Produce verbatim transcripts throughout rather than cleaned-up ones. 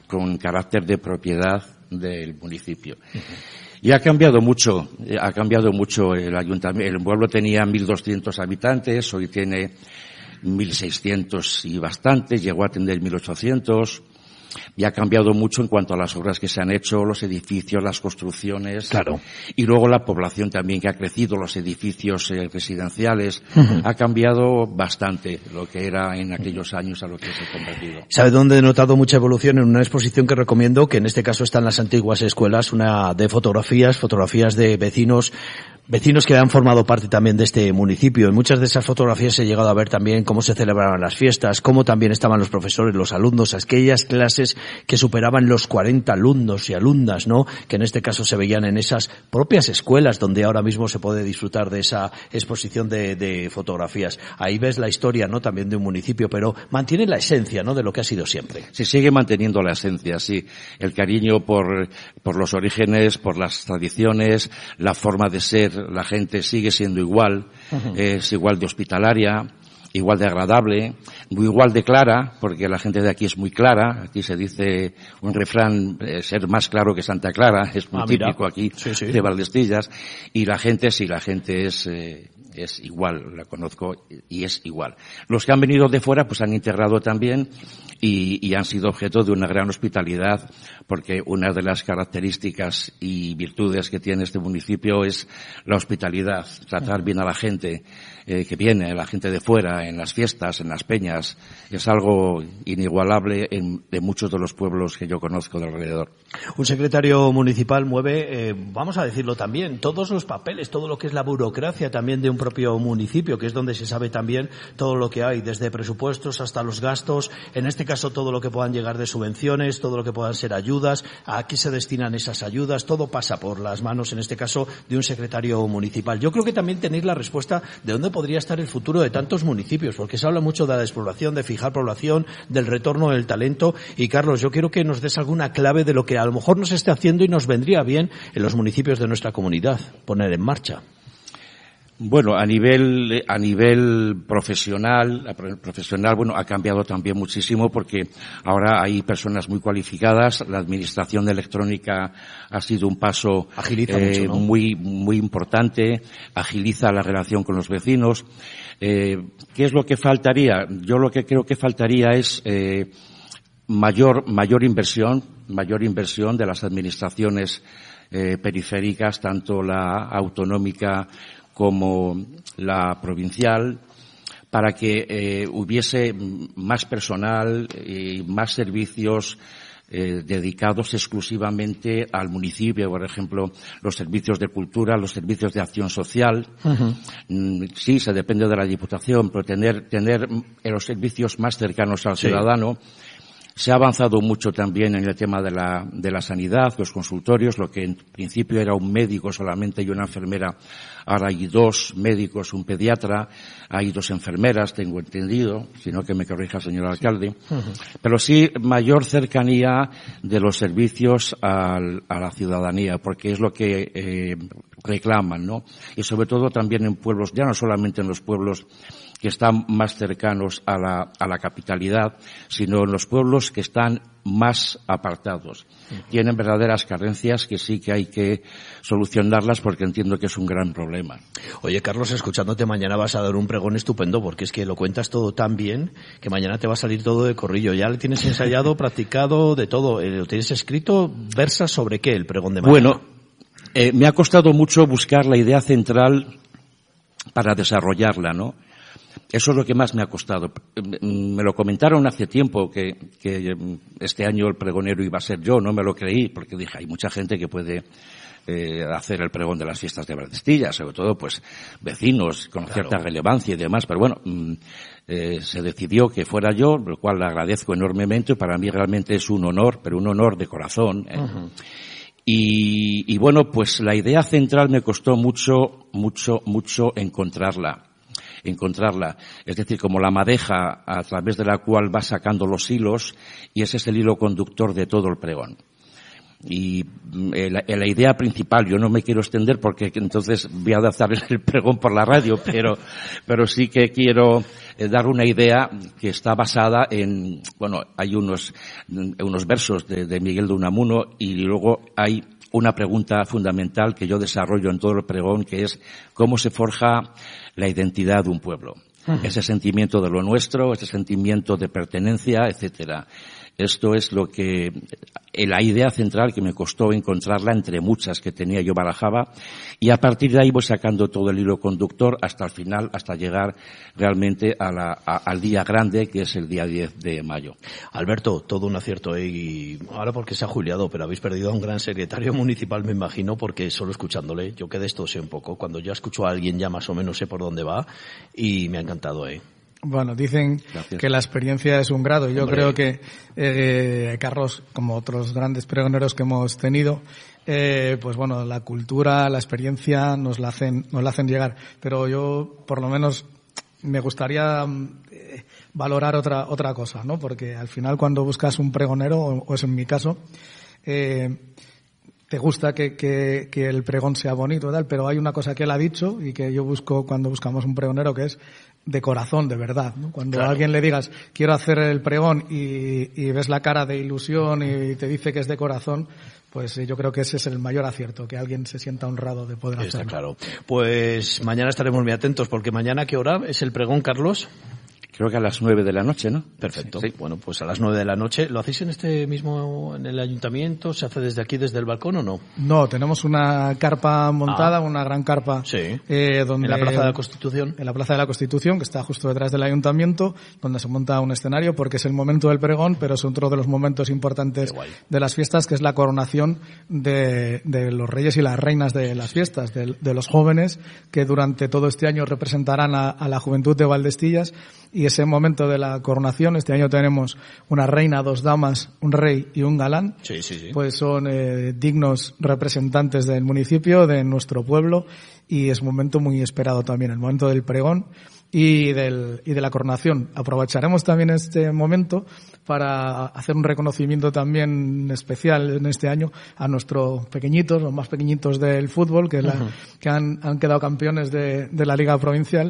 con carácter de propiedad del municipio. Uh-huh. Y ha cambiado mucho, ha cambiado mucho el ayuntamiento. El pueblo tenía mil doscientos habitantes, hoy tiene mil seiscientos y bastantes, llegó a tener mil ochocientos. Y ha cambiado mucho en cuanto a las obras que se han hecho, los edificios, las construcciones. Claro. Y luego la población también que ha crecido, los edificios eh, residenciales. Uh-huh. Ha cambiado bastante lo que era en aquellos años a lo que se ha convertido. ¿Sabe dónde he notado mucha evolución? En una exposición que recomiendo, que en este caso está en las antiguas escuelas, una de fotografías, fotografías de vecinos, Vecinos que han formado parte también de este municipio. En muchas de esas fotografías he llegado a ver también cómo se celebraban las fiestas, cómo también estaban los profesores, los alumnos, aquellas clases que superaban los cuarenta alumnos y alumnas, ¿no? Que en este caso se veían en esas propias escuelas donde ahora mismo se puede disfrutar de esa exposición de, de fotografías. Ahí ves la historia, ¿no? También de un municipio, pero mantiene la esencia, ¿no? De lo que ha sido siempre. Se sigue manteniendo la esencia, sí. El cariño por, por los orígenes, por las tradiciones, la forma de ser. La gente sigue siendo igual, uh-huh. Es igual de hospitalaria, igual de agradable, muy igual de clara, porque la gente de aquí es muy clara. Aquí se dice un refrán, eh, ser más claro que Santa Clara, es muy ah, típico mira. Aquí sí, sí. de Valdestillas. Y la gente, sí, la gente es... Eh, es igual, la conozco y es igual. Los que han venido de fuera pues han integrado también y, y han sido objeto de una gran hospitalidad, porque una de las características y virtudes que tiene este municipio es la hospitalidad, tratar bien a la gente eh, que viene, la gente de fuera, en las fiestas, en las peñas. Es algo inigualable en, en muchos de los pueblos que yo conozco de alrededor. Un secretario municipal mueve, eh, vamos a decirlo también, todos los papeles, todo lo que es la burocracia también de un propio municipio, que es donde se sabe también todo lo que hay, desde presupuestos hasta los gastos, en este caso todo lo que puedan llegar de subvenciones, todo lo que puedan ser ayudas, a qué se destinan esas ayudas, todo pasa por las manos, en este caso, de un secretario municipal. Yo creo que también tenéis la respuesta de dónde podría estar el futuro de tantos municipios, porque se habla mucho de la despoblación, de fijar población, del retorno del talento, y Carlos, yo quiero que nos des alguna clave de lo que a lo mejor no se esté haciendo y nos vendría bien en los municipios de nuestra comunidad poner en marcha. Bueno, a nivel, a nivel profesional, profesional, bueno, ha cambiado también muchísimo porque ahora hay personas muy cualificadas. La administración electrónica ha sido un paso agiliza eh, mucho, ¿no? muy, muy importante, agiliza la relación con los vecinos. Eh, ¿qué es lo que faltaría? Yo lo que creo que faltaría es, eh, mayor, mayor inversión, mayor inversión de las administraciones, eh, periféricas, tanto la autonómica como la provincial, para que eh, hubiese más personal y más servicios eh, dedicados exclusivamente al municipio, por ejemplo, los servicios de cultura, los servicios de acción social. Uh-huh. Sí, se depende de la Diputación, pero tener, tener los servicios más cercanos al sí. ciudadano. Se ha avanzado mucho también en el tema de la, de la sanidad, los consultorios, lo que en principio era un médico solamente y una enfermera, ahora hay dos médicos, un pediatra, hay dos enfermeras, tengo entendido, si no que me corrija el señor alcalde. Uh-huh. Pero sí mayor cercanía de los servicios al, a la ciudadanía, porque es lo que eh, reclaman, ¿no? Y sobre todo también en pueblos, ya no solamente en los pueblos que están más cercanos a la, a la capitalidad, sino en los pueblos que están más apartados. Uh-huh. Tienen verdaderas carencias que sí que hay que solucionarlas porque entiendo que es un gran problema. Oye, Carlos, escuchándote mañana vas a dar un pregón estupendo porque es que lo cuentas todo tan bien que mañana te va a salir todo de corrillo. Ya lo tienes ensayado, practicado, de todo. ¿Lo tienes escrito? ¿Versas sobre qué el pregón de mañana? Bueno, eh, me ha costado mucho buscar la idea central para desarrollarla, ¿no? Eso es lo que más me ha costado. Me lo comentaron hace tiempo que, que este año el pregonero iba a ser yo, no me lo creí, porque dije, hay mucha gente que puede eh, hacer el pregón de las fiestas de Valdestilla, sobre todo pues vecinos con claro. cierta relevancia y demás, pero bueno, eh, se decidió que fuera yo, lo cual le agradezco enormemente, para mí realmente es un honor, pero un honor de corazón. ¿eh? Uh-huh. Y, y bueno, pues la idea central me costó mucho, mucho, mucho encontrarla. encontrarla, es decir, como la madeja a través de la cual va sacando los hilos y ese es el hilo conductor de todo el pregón. Y eh, la, la idea principal, yo no me quiero extender porque entonces voy a adaptar el pregón por la radio, pero, pero sí que quiero eh, dar una idea que está basada en, bueno, hay unos, unos versos de, de Miguel de Unamuno y luego hay una pregunta fundamental que yo desarrollo en todo el pregón, que es cómo se forja la identidad de un pueblo. Uh-huh. Ese sentimiento de lo nuestro, ese sentimiento de pertenencia, etcétera. Esto es lo que, la idea central que me costó encontrarla entre muchas que tenía yo barajaba, y a partir de ahí voy sacando todo el hilo conductor hasta el final, hasta llegar realmente a la, a, al día grande, que es el día diez de mayo. Alberto, todo un acierto, ¿eh? Y ahora porque se ha jubilado, pero habéis perdido a un gran secretario municipal, me imagino, porque solo escuchándole, yo que de esto sé un poco, cuando yo escucho a alguien ya más o menos sé por dónde va, y me ha encantado, ¿eh? Bueno, dicen Gracias. Que la experiencia es un grado. Yo Hombre. creo que eh, Carlos, como otros grandes pregoneros que hemos tenido, eh, pues bueno, la cultura, la experiencia nos la hacen, nos la hacen llegar. Pero yo, por lo menos, me gustaría eh, valorar otra otra cosa, ¿no? Porque al final, cuando buscas un pregonero, o, o es en mi caso, eh, te gusta que, que, que el pregón sea bonito y tal, pero hay una cosa que él ha dicho y que yo busco cuando buscamos un pregonero, que es de corazón, de verdad, ¿no? Cuando claro. a alguien le digas, quiero hacer el pregón y, y ves la cara de ilusión y te dice que es de corazón, pues yo creo que ese es el mayor acierto, que alguien se sienta honrado de poder hacerlo. Está claro. Pues mañana estaremos muy atentos, porque mañana, ¿a qué hora es el pregón, Carlos? Creo que a las nueve de la noche, ¿no? Perfecto. Sí. Bueno, pues a las nueve de la noche. ¿Lo hacéis en este mismo, en el ayuntamiento? ¿Se hace desde aquí, desde el balcón o no? No, tenemos una carpa montada, ah. una gran carpa. Sí. Eh, donde, ¿En la Plaza de la Constitución? En la Plaza de la Constitución, que está justo detrás del ayuntamiento, donde se monta un escenario, porque es el momento del pregón, pero es otro de los momentos importantes de las fiestas, que es la coronación de, de los reyes y las reinas de las fiestas, de, de los jóvenes que durante todo este año representarán a, a la juventud de Valdestillas. Y ese momento de la coronación, este año tenemos una reina, dos damas, un rey y un galán, sí, sí, sí. pues son eh, dignos representantes del municipio, de nuestro pueblo, y es un momento muy esperado también, el momento del pregón y del y de la coronación. Aprovecharemos también este momento para hacer un reconocimiento también especial en este año a nuestros pequeñitos, los más pequeñitos del fútbol, que, la, uh-huh. que han, han quedado campeones de, de la Liga Provincial.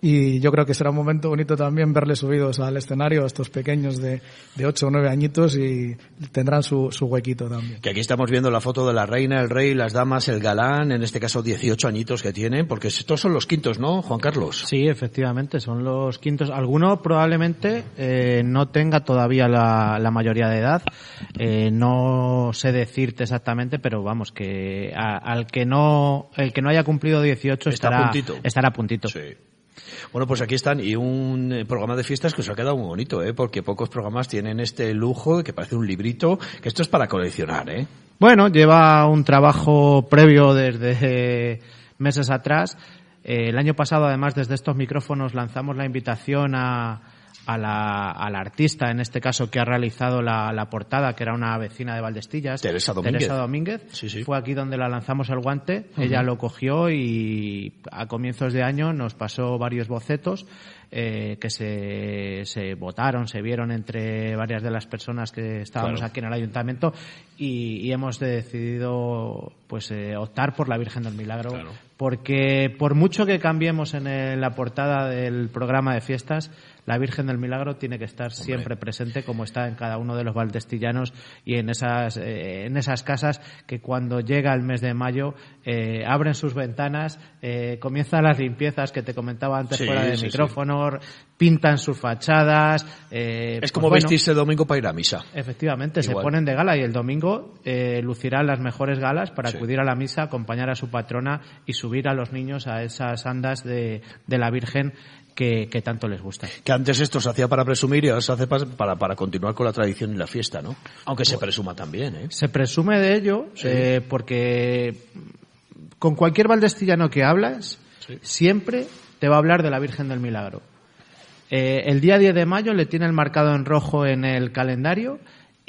Y yo creo que será un momento bonito también verles subidos al escenario a estos pequeños de, de ocho o nueve añitos, y tendrán su, su huequito también. Que aquí estamos viendo la foto de la reina, el rey, las damas, el galán, en este caso dieciocho añitos que tienen, porque estos son los quintos, ¿no, Juan Carlos? Sí, efectivamente, son los quintos. Alguno probablemente eh, no tenga todavía la, la mayoría de edad, eh, no sé decirte exactamente, pero vamos, que a, al que no, el que no haya cumplido dieciocho Está estará, puntito. estará a puntito. Sí. Bueno, pues aquí están, y un eh, programa de fiestas que os ha quedado muy bonito, ¿eh? Porque pocos programas tienen este lujo, que parece un librito, que esto es para coleccionar, ¿eh? Bueno, lleva un trabajo previo desde meses atrás. Eh, el año pasado, además, desde estos micrófonos lanzamos la invitación a, a, la, a la artista, en este caso, que ha realizado la, la portada, que era una vecina de Valdestillas, Teresa Domínguez. Teresa Domínguez. Sí, sí. Fue aquí donde la lanzamos el guante. Uh-huh. Ella lo cogió y a comienzos de año nos pasó varios bocetos eh, que se, se votaron, se vieron entre varias de las personas que estábamos claro. aquí en el ayuntamiento, y, y hemos decidido pues eh, optar por la Virgen del Milagro, claro. porque por mucho que cambiemos en el, la portada del programa de fiestas, la Virgen del Milagro tiene que estar Hombre. siempre presente, como está en cada uno de los valdestillanos y en esas eh, en esas casas que cuando llega el mes de mayo eh, abren sus ventanas, eh, comienzan las limpiezas que te comentaba antes sí, fuera del sí, micrófono, sí. pintan sus fachadas. Eh, es como pues, vestirse bueno, el domingo para ir a misa. Efectivamente, Igual. se ponen de gala, y el domingo eh, lucirán las mejores galas para sí. acudir a la misa, acompañar a su patrona y subir a los niños a esas andas de, de la Virgen que, que tanto les gusta. Que antes esto se hacía para presumir y ahora se hace para, para continuar con la tradición y la fiesta, ¿no? Aunque se presuma también, ¿eh? Se presume de ello sí. eh, porque con cualquier valdestillano que hablas, sí. siempre te va a hablar de la Virgen del Milagro. Eh, el día diez de mayo le tienen marcado en rojo en el calendario,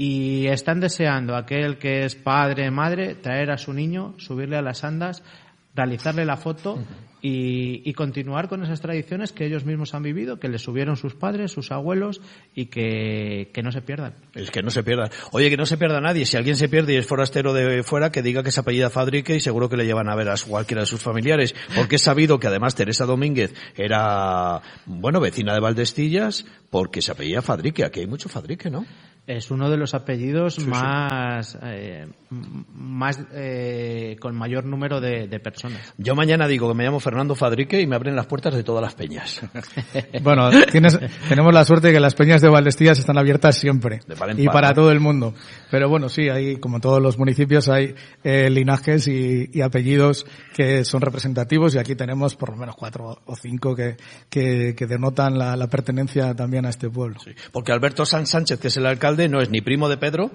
y están deseando aquel que es padre, madre, traer a su niño, subirle a las andas realizarle la foto y, y continuar con esas tradiciones que ellos mismos han vivido, que les subieron sus padres, sus abuelos, y que, que no se pierdan. Es que no se pierdan. Oye, que no se pierda nadie. Si alguien se pierde y es forastero de fuera, que diga que se apellida Fadrique y seguro que le llevan a ver a cualquiera de sus familiares. Porque es sabido que además Teresa Domínguez era, bueno, vecina de Valdestillas, porque se apellida Fadrique. Aquí hay mucho Fadrique, ¿no? Es uno de los apellidos sí, más, sí. Eh, más eh, con mayor número de, de personas. Yo mañana digo que me llamo Fernando Fadrique y me abren las puertas de todas las peñas. Bueno, tienes, tenemos la suerte de que las peñas de Valdestillas están abiertas siempre y para todo el mundo. Pero bueno, sí, hay, como todos los municipios, hay eh, linajes y, y apellidos que son representativos, y aquí tenemos por lo menos cuatro o cinco que, que, que denotan la, la pertenencia también a este pueblo. Sí, porque Alberto Sanz Sánchez, que es el alcalde, no es ni primo de Pedro.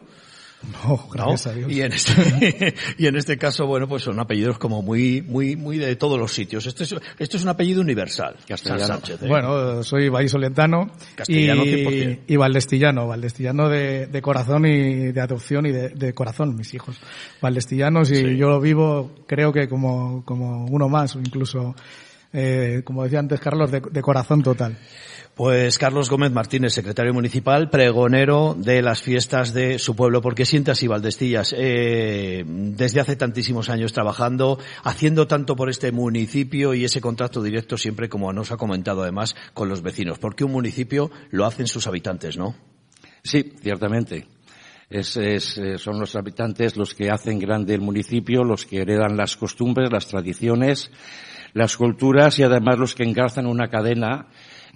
No, gracias ¿no? a Dios. Y en este y en este caso, bueno, pues son apellidos como muy muy muy de todos los sitios. Esto es esto es un apellido universal. Castellano. Sánchez, ¿eh? Bueno, soy vallisoletano Castellano y, cien por ciento. y valdestillano, valdestillano de, de corazón y de adopción y de, de corazón, mis hijos valdestillanos, y sí. Yo lo vivo, creo que como como uno más, o incluso eh, como decía antes Carlos, de, de corazón total. Pues Carlos Gómez Martínez, secretario municipal, pregonero de las fiestas de su pueblo, porque siente así Valdestillas, eh, desde hace tantísimos años trabajando, haciendo tanto por este municipio y ese contacto directo siempre, como nos ha comentado además, con los vecinos, porque un municipio lo hacen sus habitantes, ¿no? Sí, ciertamente. Es, es, son los habitantes los que hacen grande el municipio, los que heredan las costumbres, las tradiciones, las culturas, y además los que engarzan una cadena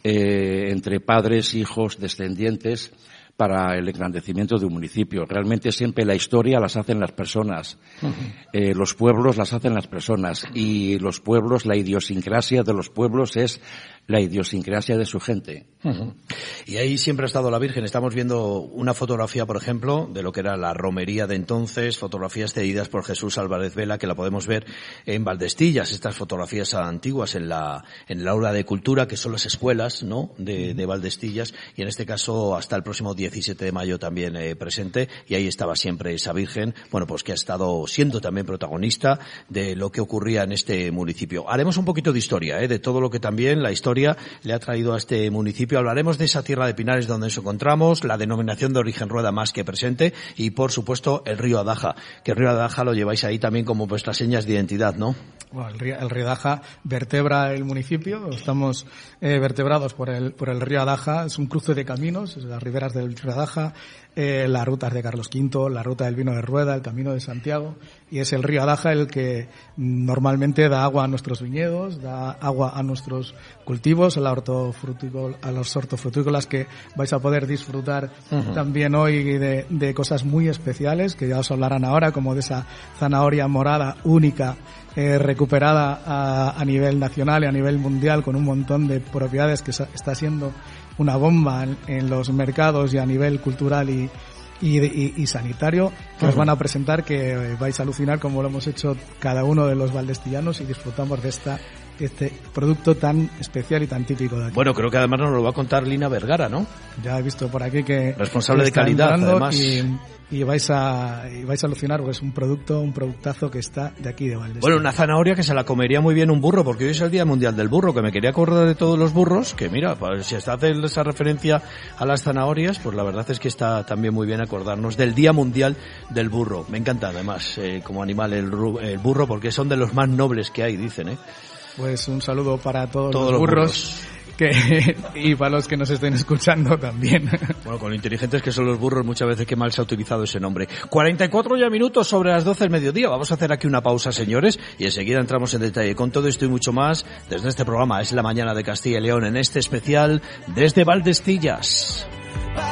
Eh, entre padres, hijos, descendientes, para el engrandecimiento de un municipio. Realmente siempre la historia las hacen las personas, uh-huh. eh, los pueblos las hacen las personas, y los pueblos, la idiosincrasia de los pueblos es la idiosincrasia de su gente. Uh-huh. Y ahí siempre ha estado la Virgen. Estamos viendo una fotografía, por ejemplo, de lo que era la romería de entonces, fotografías cedidas por Jesús Álvarez Vela, que la podemos ver en Valdestillas, estas fotografías antiguas en la en el aula de cultura, que son las escuelas, ¿no?, de, de Valdestillas, y en este caso hasta el próximo diecisiete de mayo también eh, presente, y ahí estaba siempre esa Virgen, bueno, pues que ha estado siendo también protagonista de lo que ocurría en este municipio. Haremos un poquito de historia, eh, de todo lo que también la historia le ha traído a este municipio. Hablaremos de esa tierra de Pinares donde nos encontramos, la denominación de origen Rueda más que presente, y por supuesto el río Adaja, que el río Adaja lo lleváis ahí también como vuestras señas de identidad, ¿no? Bueno, el río, el río Adaja vertebra el municipio, estamos eh, vertebrados por el, por el río Adaja, es un cruce de caminos, las riberas del río Adaja, eh, las rutas de Carlos Quinto, la ruta del vino de Rueda, el camino de Santiago, y es el río Adaja el que normalmente da agua a nuestros viñedos, da agua a nuestros cultivos, a, la hortofrutícola, a los hortofrutícolas que vais a poder disfrutar uh-huh. también hoy de, de cosas muy especiales, que ya os hablarán ahora, como de esa zanahoria morada única, eh, recuperada a, a nivel nacional y a nivel mundial, con un montón de propiedades, que está siendo una bomba en, en los mercados y a nivel cultural y Y, y, y sanitario, que uh-huh. os van a presentar, que vais a alucinar como lo hemos hecho cada uno de los valdestillanos, y disfrutamos de esta este producto tan especial y tan típico de aquí. Bueno, creo que además nos lo va a contar Lina Vergara, ¿no? Ya he visto por aquí que responsable de calidad, además. Y, y vais a y vais a alucinar, porque es un producto, un productazo que está de aquí de Valdestilla. Bueno, una zanahoria que se la comería muy bien un burro, porque hoy es el Día Mundial del Burro, que me quería acordar de todos los burros, que mira, pues, si se hace esa referencia a las zanahorias, pues la verdad es que está también muy bien acordarnos del Día Mundial del Burro. Me encanta además eh, como animal el, el burro, porque son de los más nobles que hay, dicen, ¿eh? Pues un saludo para todos, todos los burros, los burros. Que, y para los que nos estén escuchando también. Bueno, con lo inteligentes que son los burros, muchas veces que mal se ha utilizado ese nombre. cuarenta y cuatro ya minutos sobre las doce del mediodía. Vamos a hacer aquí una pausa, señores, y enseguida entramos en detalle con todo esto y mucho más desde este programa. Es la mañana de Castilla y León, en este especial desde Valdestillas.